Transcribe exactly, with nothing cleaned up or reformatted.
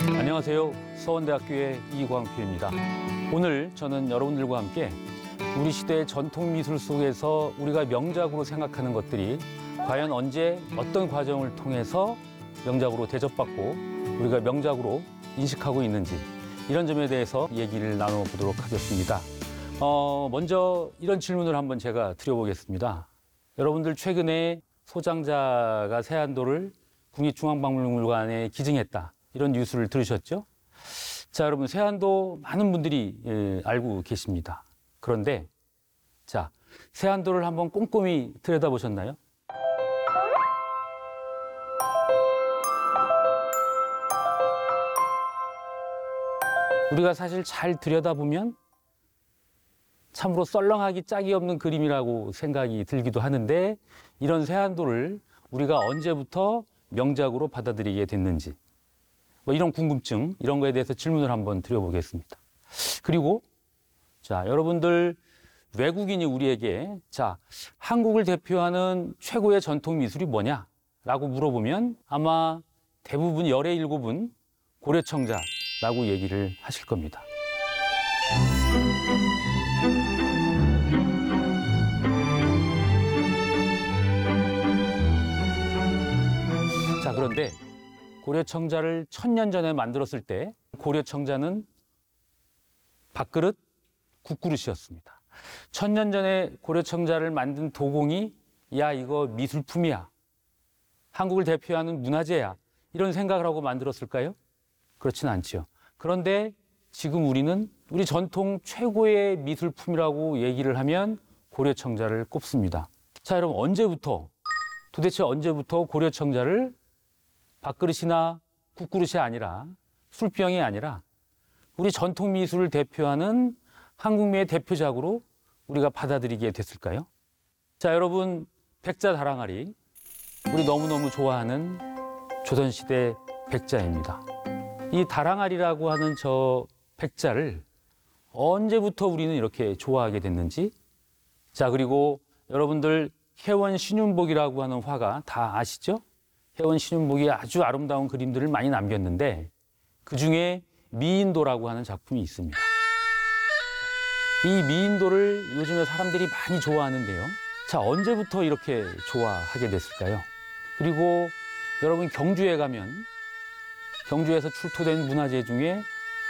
안녕하세요. 서원대학교의 이광표입니다. 오늘 저는 여러분들과 함께 우리 시대의 전통 미술 속에서 우리가 명작으로 생각하는 것들이 과연 언제 어떤 과정을 통해서 명작으로 대접받고 우리가 명작으로 인식하고 있는지 이런 점에 대해서 얘기를 나눠보도록 하겠습니다. 어, 먼저 이런 질문을 한번 제가 드려보겠습니다. 여러분들 최근에 소장자가 세안도를 국립중앙박물관에 기증했다. 이런 뉴스를 들으셨죠? 자, 여러분 세안도 많은 분들이 예, 알고 계십니다. 그런데 자, 세안도를 한번 꼼꼼히 들여다보셨나요? 우리가 사실 잘 들여다보면 참으로 썰렁하기 짝이 없는 그림이라고 생각이 들기도 하는데 이런 세안도를 우리가 언제부터 명작으로 받아들이게 됐는지 뭐 이런 궁금증, 이런 거에 대해서 질문을 한번 드려보겠습니다. 그리고 자, 여러분들 외국인이 우리에게 자, 한국을 대표하는 최고의 전통 미술이 뭐냐라고 물어보면 아마 대부분 열의 일곱은 고려청자라고 얘기를 하실 겁니다. 자, 그런데 고려청자를 천년 전에 만들었을 때 고려청자는 밥그릇, 국그릇이었습니다. 천년 전에 고려청자를 만든 도공이 야, 이거 미술품이야. 한국을 대표하는 문화재야. 이런 생각을 하고 만들었을까요? 그렇진 않지요. 그런데 지금 우리는 우리 전통 최고의 미술품이라고 얘기를 하면 고려청자를 꼽습니다. 자, 여러분 언제부터 도대체 언제부터 고려청자를 밥그릇이나 국그릇이 아니라 술병이 아니라 우리 전통 미술을 대표하는 한국미의 대표작으로 우리가 받아들이게 됐을까요? 자, 여러분 백자다랑아리 우리 너무너무 좋아하는 조선시대 백자입니다. 이 다랑아리라고 하는 저 백자를 언제부터 우리는 이렇게 좋아하게 됐는지 자, 그리고 여러분들 혜원 신윤복이라고 하는 화가 다 아시죠? 혜원 신윤복이 아주 아름다운 그림들을 많이 남겼는데 그중에 미인도라고 하는 작품이 있습니다. 이 미인도를 요즘에 사람들이 많이 좋아하는데요. 자, 언제부터 이렇게 좋아하게 됐을까요? 그리고 여러분 경주에 가면 경주에서 출토된 문화재 중에